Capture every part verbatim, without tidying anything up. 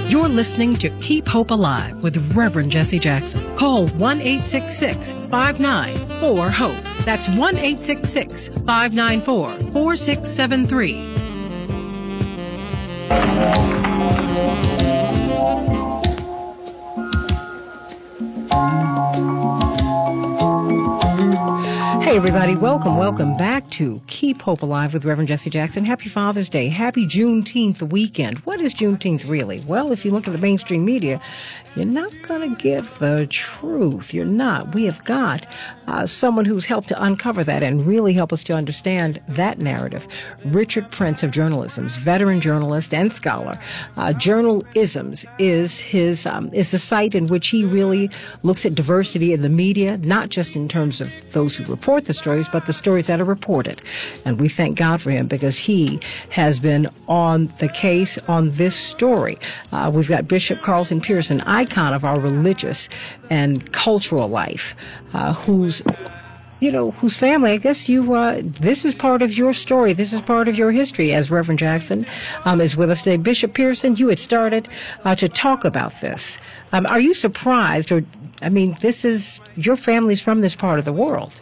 You're listening to Keep Hope Alive with Reverend Jesse Jackson. Call one eight six six, five nine four, HOPE. That's one eight six six, five nine four, four six seven three. Hey, everybody. Welcome, welcome back to Keep Hope Alive with Reverend Jesse Jackson. Happy Father's Day. Happy Juneteenth weekend. What is Juneteenth really? Well, if you look at the mainstream media, you're not going to get the truth. You're not. We have got uh, someone who's helped to uncover that and really help us to understand that narrative. Richard Prince of Journalism's veteran journalist and scholar. Uh, Journalisms is his um, is the site in which he really looks at diversity in the media, not just in terms of those who report the stories, but the stories that are reported. And we thank God for him because he has been on the case on this story. Uh, we've got Bishop Carlton Pearson, icon of our religious and cultural life, uh, who's you know, whose family, I guess you, uh, this is part of your story. This is part of your history, as Reverend Jackson um, is with us today. Bishop Pearson, you had started uh, to talk about this. Um, are you surprised, or, I mean, this is, your family's from this part of the world.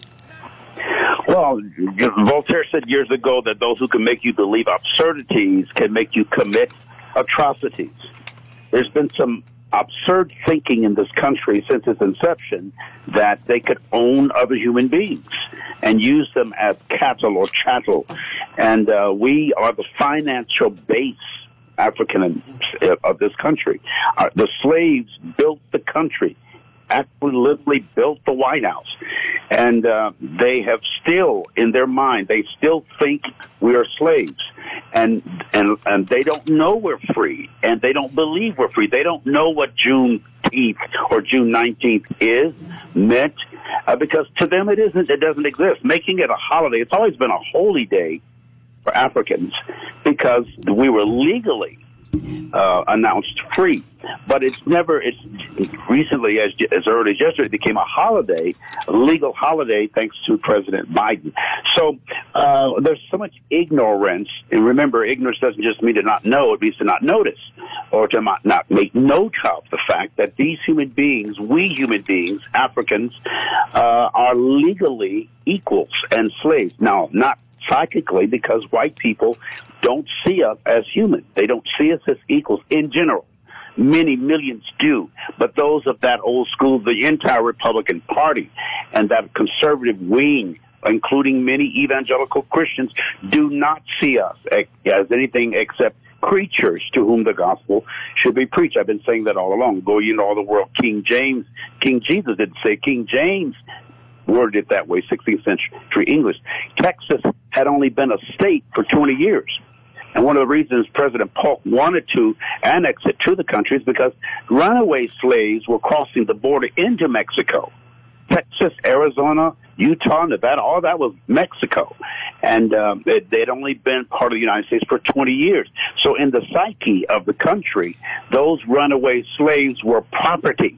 Well, Voltaire said years ago that those who can make you believe absurdities can make you commit atrocities. There's been some absurd thinking in this country since its inception that they could own other human beings and use them as cattle or chattel. And uh, we are the financial base African of this country. Uh, the slaves built the country, actually literally built the White House. And uh, they have still, in their mind, they still think we are slaves. And, and and they don't know we're free, and they don't believe we're free. They don't know what Juneteenth or June nineteenth is, meant, uh, because to them it isn't, it doesn't exist. Making it a holiday, it's always been a holy day for Africans because we were legally Uh, announced free, but it's never, it's recently, as as early as yesterday, it became a holiday, a legal holiday, thanks to President Biden. So uh, there's so much ignorance, and remember, ignorance doesn't just mean to not know, it means to not notice, or to not, not make note of the fact that these human beings, we human beings, Africans, uh, are legally equals and slaves. Now, not psychically, because white people don't see us as human. They don't see us as equals in general. Many millions do, but those of that old school, the entire Republican Party and that conservative wing, including many evangelical Christians, do not see us as anything except creatures to whom the gospel should be preached. I've been saying that all along. Go ye into all the world. King James, King Jesus didn't say. King James worded it that way, sixteenth century English. Texas had only been a state for twenty years. And one of the reasons President Polk wanted to annex it to the country is because runaway slaves were crossing the border into Mexico. Texas, Arizona, Utah, Nevada, all that was Mexico. And um, it, they'd only been part of the United States for twenty years. So in the psyche of the country, those runaway slaves were property.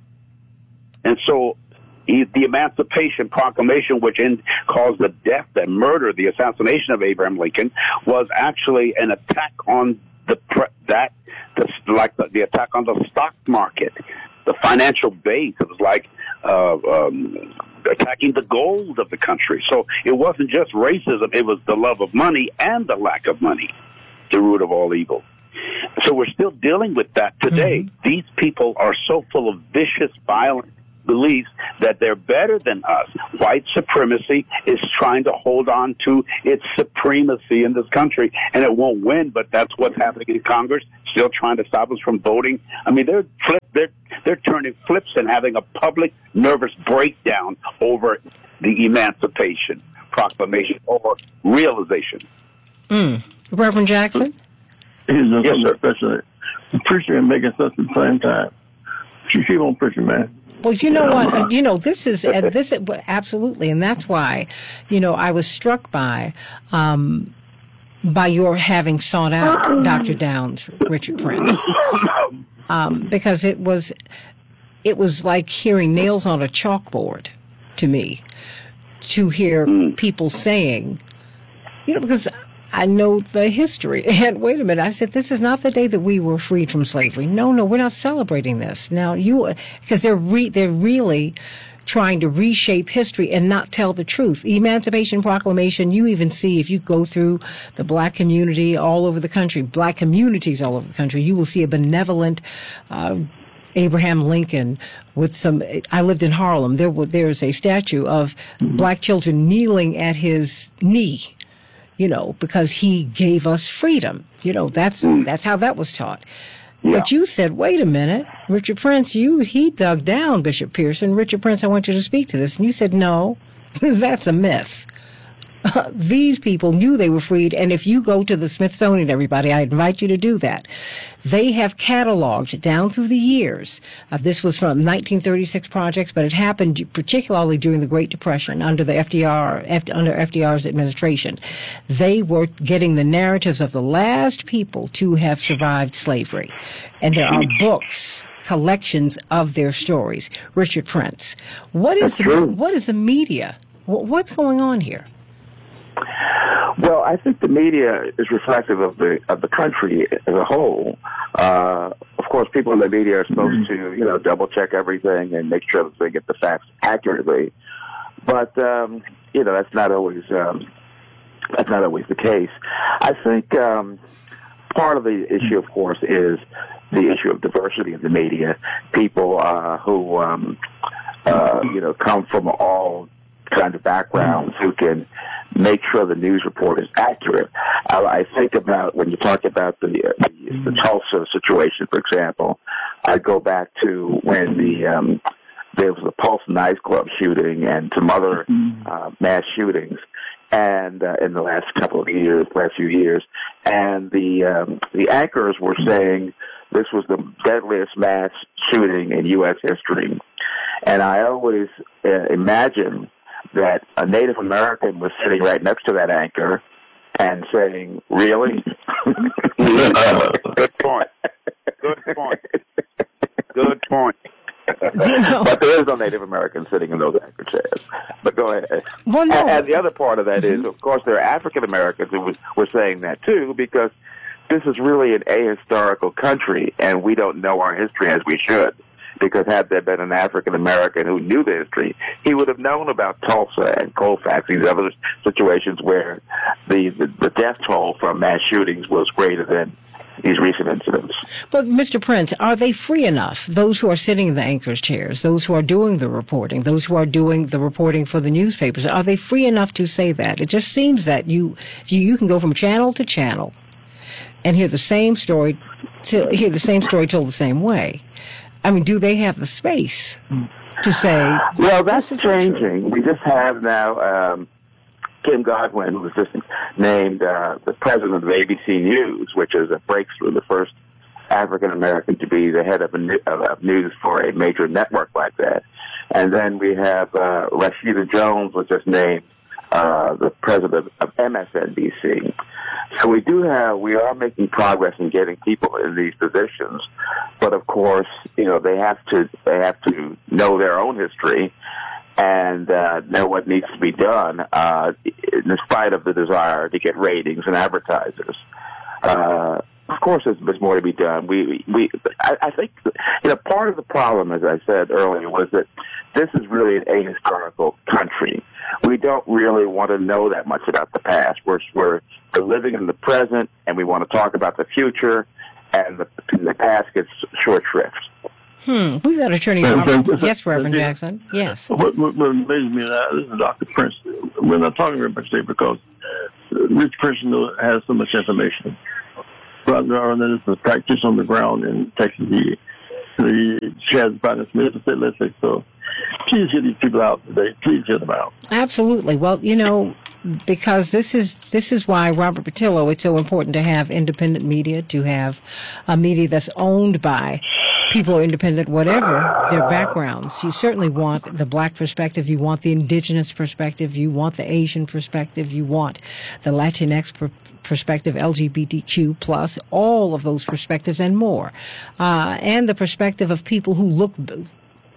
And so the Emancipation Proclamation, which in, caused the death and murder, the assassination of Abraham Lincoln, was actually an attack on the that, the, like the, the attack on the stock market, the financial base. It was like uh, um, attacking the gold of the country. So it wasn't just racism; it was the love of money and the lack of money, the root of all evil. So we're still dealing with that today. Mm-hmm. These people are so full of vicious, violent beliefs that they're better than us. White supremacy is trying to hold on to its supremacy in this country, and it won't win, but that's what's happening in Congress, still trying to stop us from voting. I mean, they're flip, they're they're turning flips and having a public nervous breakdown over the Emancipation Proclamation or realization. Mm. Reverend Jackson? Yes, sir. Preaching and making sense at the same time. Keep on preaching, man. Well, you know what? Uh, you know, this is uh, this is, absolutely, and that's why, you know, I was struck by um, by your having sought out Doctor Downs, Richard Prince, um, because it was it was like hearing nails on a chalkboard to me, to hear people saying, you know, because I know the history. And wait a minute, I said, this is not the day that we were freed from slavery. No, no, we're not celebrating this. Now, you, because they're re, they're really trying to reshape history and not tell the truth. The Emancipation Proclamation, you even see, if you go through the black community all over the country, black communities all over the country, you will see a benevolent, uh, Abraham Lincoln with some, I lived in Harlem. There was, there's a statue of black children kneeling at his knee, you know, because he gave us freedom. You know, that's, that's how that was taught. Yeah. But you said, wait a minute, Richard Prince, you, he dug down Bishop Pearson. Richard Prince, I want you to speak to this. And you said, no, that's a myth. Uh, these people knew they were freed, and if you go to the Smithsonian, everybody, I invite you to do that. They have cataloged down through the years. Uh, this was from nineteen thirty-six projects, but it happened particularly during the Great Depression under the F D R, F, under F D R's administration. They were getting the narratives of the last people to have survived slavery, and there are books, collections of their stories. Richard Prince, what is the, what is the media? What's going on here? Well, I think the media is reflective of the of the country as a whole. Uh, of course, people in the media are supposed to, you know, double check everything and make sure that they get the facts accurately. But um, you know, that's not always um, that's not always the case. I think um, part of the issue, of course, is the issue of diversity in the media. People uh, who um, uh, you know come from all kinds of backgrounds who can make sure the news report is accurate. I, I think about when you talk about the, uh, the the Tulsa situation, for example. I go back to when the um, there was the Pulse nightclub shooting and some other uh, mass shootings, and uh, in the last couple of years, last few years, and the um, the anchors were saying this was the deadliest mass shooting in U S history, and I always uh, imagine that a Native American was sitting right next to that anchor and saying, really? Good point. Good point. Good point. You know, but there is no Native American sitting in those anchor chairs. But go ahead. Well, no. and, and the other part of that mm-hmm. is, of course, there are African Americans who were saying that too, because this is really an ahistorical country, and we don't know our history as we should. Because had there been an African American who knew the history, he would have known about Tulsa and Colfax, these other situations where the, the, the death toll from mass shootings was greater than these recent incidents. But, Mister Prince, are they free enough, those who are sitting in the anchors' chairs, those who are doing the reporting, those who are doing the reporting for the newspapers, are they free enough to say that? It just seems that you you, you can go from channel to channel and hear the same story, to, hear the same story told the same way. I mean, do they have the space to say? Well, that's changing. We just have now um, Kim Godwin, who was just named uh, the president of A B C News, which is a breakthrough, the first African American to be the head of, a, of news for a major network like that. And then we have uh, Rashida Jones, was just named uh, the president of M S N B C. So we do have, we are making progress in getting people in these positions, but of course, you know, they have to, they have to know their own history and uh, know what needs to be done, uh, in spite of the desire to get ratings and advertisers. Uh, of course, there's, there's more to be done. We, we, I, I think, you know, part of the problem, as I said earlier, was that this is really an ahistorical country. We don't really want to know that much about the past. We're, we're, we're living in the present, and we want to talk about the future, and the, the past gets short shrift. Hmm. We've got Attorney Robert. Yes, Reverend Jackson. Yes. What, what, what amazes me now, this is Doctor Prince. We're not talking very much today because Rich Prince has so much information. But this is a practitioner on the ground in Texas. He, he chairs the finance minister, state legislature. So please hear these people out today. Please hear them out. Absolutely. Well, you know, because this is this is why, Robert Patillo, it's so important to have independent media, to have a media that's owned by people who are independent, whatever their backgrounds. You certainly want the black perspective. You want the indigenous perspective. You want the Asian perspective. You want the Latinx per- perspective, L G B T Q plus, all of those perspectives and more. Uh, and the perspective of people who look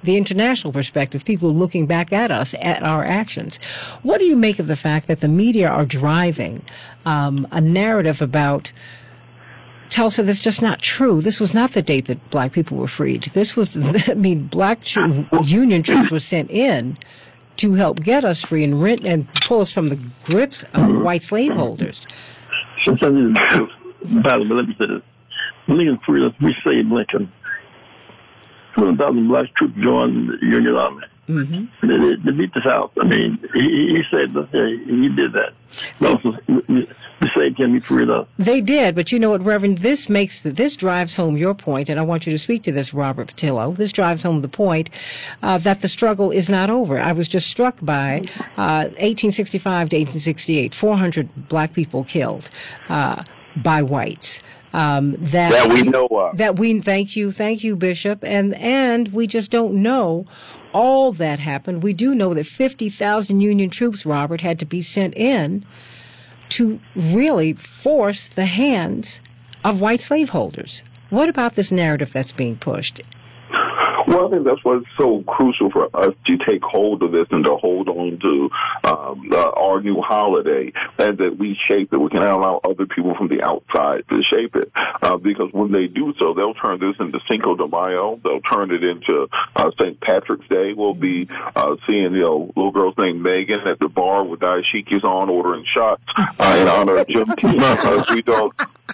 the international perspective, people looking back at us, at our actions. What do you make of the fact that the media are driving um, a narrative about Tulsa that's just not true? This was not the date that black people were freed. This was, I mean, black tro- Union troops were sent in to help get us free and rent and pull us from the grips of white slaveholders. Since I didn't battle, but let me say this. Lincoln freed us. We saved Lincoln. two hundred thousand black troops joined the Union Army. Mm-hmm. They, they, they beat the South. I mean, he, he saved us. Yeah, he did that. Also, we, we saved him. He freed us. They did, but you know what, Reverend? This makes this drives home your point, and I want you to speak to this, Robert Patillo. This drives home the point uh, that the struggle is not over. I was just struck by uh, eighteen sixty-five to eighteen sixty-eight, four hundred black people killed uh, by whites. Um, that, that we know of. That we, thank you, thank you, Bishop. And, and we just don't know all that happened. We do know that fifty thousand Union troops, Robert, had to be sent in to really force the hands of white slaveholders. What about this narrative that's being pushed? Well, I think that's why it's so crucial for us to take hold of this and to hold on to um, uh, our new holiday, and that we shape it. We can allow other people from the outside to shape it, uh, because when they do so, they'll turn this into Cinco de Mayo. They'll turn it into uh, Saint Patrick's Day. We'll be uh, seeing, you know, little girls named Megan at the bar with dashikis on ordering shots uh, in honor of Juneteenth, because we don't.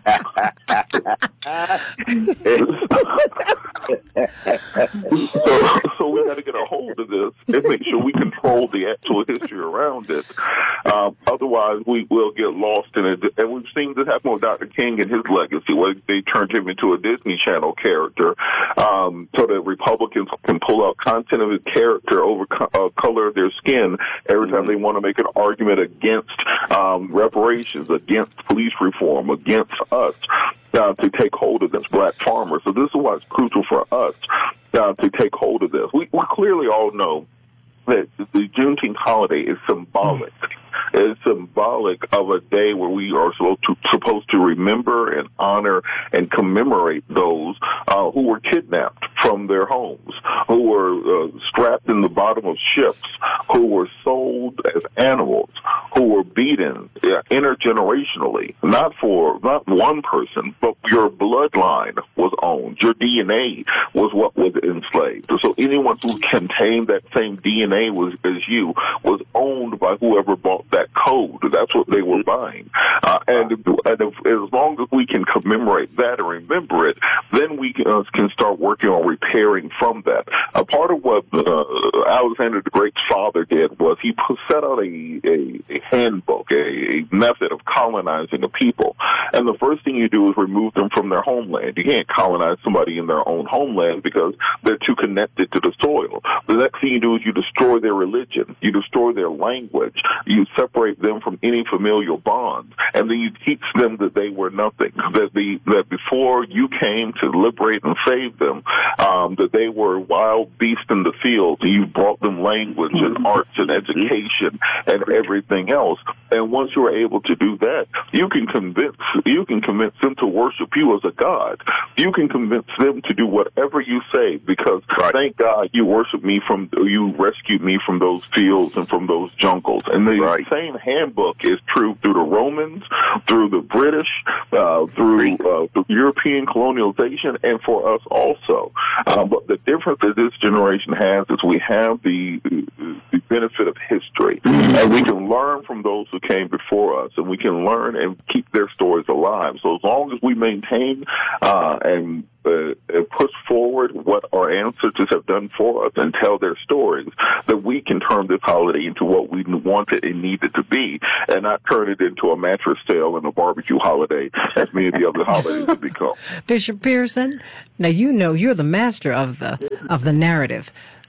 so, so we got to get a hold of this and make sure we control the actual history around it. Um, otherwise, we will get lost in it. And we've seen this happen with Doctor King and his legacy, where they turned him into a Disney Channel character, um, so that Republicans can pull out content of his character over co- uh, color of their skin every time they want to make an argument against um, reparations, against police reform, against us. Uh, to take hold of this, black farmers. So this is why it's crucial for us uh, to take hold of this. We, we clearly all know that the Juneteenth holiday is symbolic. It's symbolic of a day where we are supposed to, supposed to remember and honor and commemorate those uh, who were kidnapped from their homes, who were uh, strapped in the bottom of ships, who were sold as animals, who were beaten uh, intergenerationally, not for not one person, but your bloodline was owned. Your D N A was what was enslaved. So anyone who contained that same D N A was as you was owned by whoever bought that code. That's what they were buying. Uh, and and if, as long as we can commemorate that and remember it, then we can, uh, can start working on repairing from that. A part of what uh, Alexander the Great's father did was he put, set out a, a, a handbook, a, a method of colonizing a people. And the first thing you do is remove them from their homeland. You can't colonize somebody in their own homeland because they're too connected to the soil. The next thing you do is you destroy their religion. You destroy their language. You separate them from any familial bonds. And then you teach them that they were nothing, that the that before you came to liberate and save them, um, that they were wild beasts in the field. You brought them language and arts and education and everything else. And once you are able to do that, you can convince you can convince them to worship you as a god. You can convince them to do whatever you say, because right. Thank God you worship me from you rescued me from those fields and from those jungles. And the right. same handbook is true through the Romans, through the British, uh, through uh, the European colonialization, and for us also. Uh, but the difference that this generation has is we have the, the benefit of history, and we can learn from those who came before us, and we can learn and keep their stories alive. So as long as we maintain uh, and Uh, push forward what our ancestors have done for us and tell their stories, that we can turn this holiday into what we wanted and needed to be, and not turn it into a mattress sale and a barbecue holiday as many of the other holidays have become. Bishop Pearson, now you know you're the master of the of the narrative.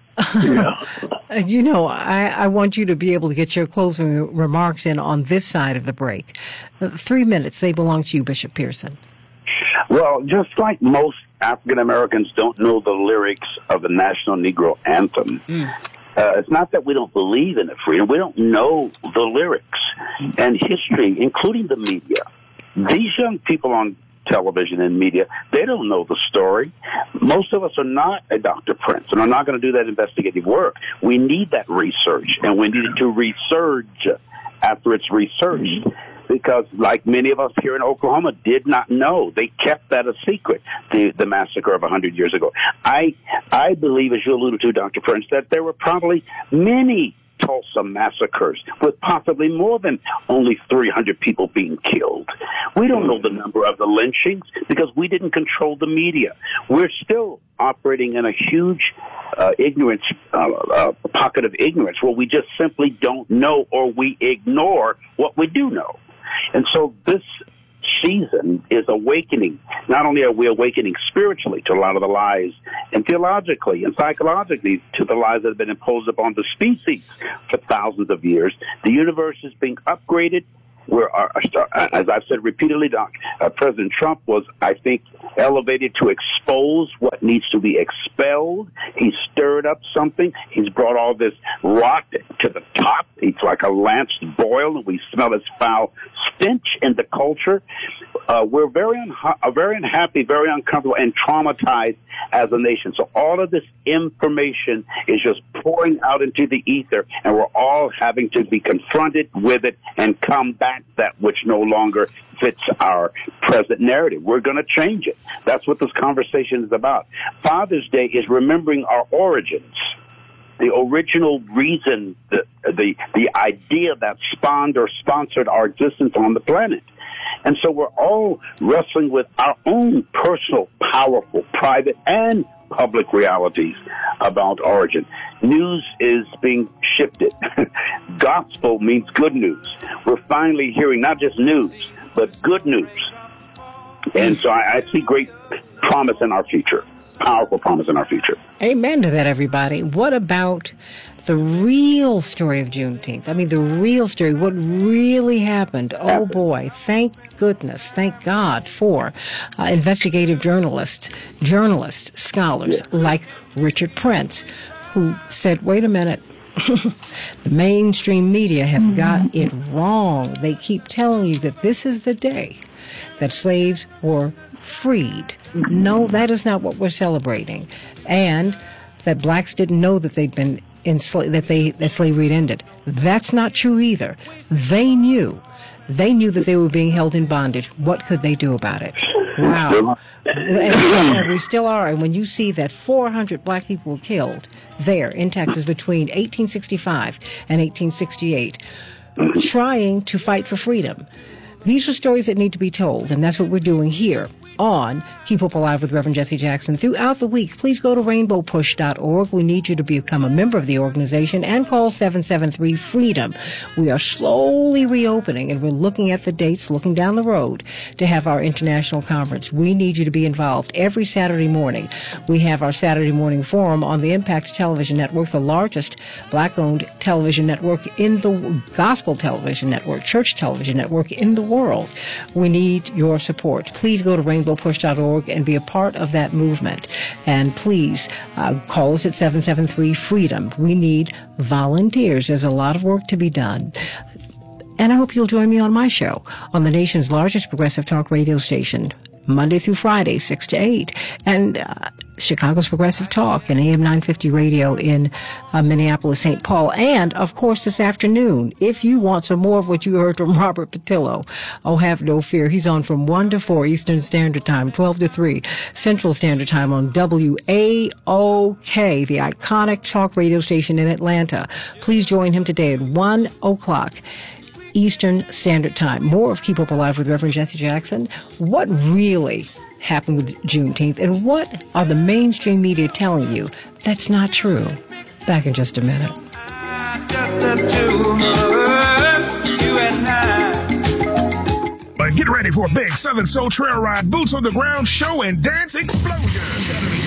Yeah. You know, I, I want you to be able to get your closing remarks in on this side of the break. Uh, three minutes, they belong to you, Bishop Pearson. Well, just like most African Americans don't know the lyrics of the National Negro Anthem, mm. uh, it's not that we don't believe in the freedom. We don't know the lyrics and history, including the media. These young people on television and media. They don't know the story. Most of us are not a Doctor Prince and are not going to do that investigative work. We need that research, and we need to resurge after it's researched. Because, like many of us here in Oklahoma, did not know. They kept that a secret, the, the massacre of one hundred years ago. I I believe, as you alluded to, Doctor Prince, that there were probably many Tulsa massacres with possibly more than only three hundred people being killed. We don't know the number of the lynchings because we didn't control the media. We're still operating in a huge uh, ignorance, uh, uh, pocket of ignorance where we just simply don't know, or we ignore what we do know. And so this season is awakening. Not only are we awakening spiritually to a lot of the lies, and theologically and psychologically to the lies that have been imposed upon the species for thousands of years, the universe is being upgraded. We're, uh, as I've said repeatedly, Doc, uh, President Trump was, I think, elevated to expose what needs to be expelled. He stirred up something. He's brought all this rot to the top. It's like a lanced boil, and we smell his foul stench in the culture. Uh, we're very, unha- very unhappy, very uncomfortable, and traumatized as a nation. So all of this information is just pouring out into the ether, and we're all having to be confronted with it and combat that which no longer fits our present narrative. We're going to change it. That's what this conversation is about. Father's Day is remembering our origins, the original reason, the, the, the idea that spawned or sponsored our existence on the planet. And so we're all wrestling with our own personal, powerful, private, and public realities about origin. News is being shifted. Gospel means good news. We're finally hearing not just news, but good news. And so I, I see great promise in our future, powerful promise in our future. Amen to that, everybody. What about the real story of Juneteenth? I mean, the real story, what really happened. Oh, boy. Thank goodness, thank God for uh, investigative journalists, journalists, scholars yeah. like Richard Prince, who said, wait a minute, the mainstream media have mm-hmm. got it wrong. They keep telling you that this is the day that slaves were freed. Mm-hmm. No, that is not what we're celebrating. And that blacks didn't know that they'd been enslaved, that they that slavery had ended. That's not true either. They knew. They knew that they were being held in bondage. What could they do about it? Wow. And we still are. And when you see that four hundred black people were killed there in Texas between eighteen sixty-five and eighteen sixty-eight, trying to fight for freedom, these are stories that need to be told. And that's what we're doing here on Keep Hope Alive with Reverend Jesse Jackson. Throughout the week, please go to rainbow push dot org. We need you to become a member of the organization and call seven seven three freedom. We are slowly reopening, and we're looking at the dates, looking down the road to have our international conference. We need you to be involved. Every Saturday morning, we have our Saturday morning forum on the Impact Television Network, the largest black-owned television network in the gospel television network, church television network in the world. We need your support. Please go to rainbow push dot org and be a part of that movement. And please uh, call us at seven seven three freedom. We need volunteers. There's a lot of work to be done. And I hope you'll join me on my show on the nation's largest progressive talk radio station, Monday through Friday, six to eight, and uh, Chicago's Progressive Talk and A M nine fifty radio in uh, Minneapolis, Saint Paul. And, of course, this afternoon, if you want some more of what you heard from Robert Patillo, oh, have no fear. He's on from one to four Eastern Standard Time, twelve to three Central Standard Time on W A O K, the iconic talk radio station in Atlanta. Please join him today at one o'clock Eastern Standard Time. More of Keep Hope Alive with Reverend Jesse Jackson. What really happened with Juneteenth, and what are the mainstream media telling you that's not true? Back in just a minute. But get ready for a big Southern Soul Trail Ride, boots on the ground show and dance explosion.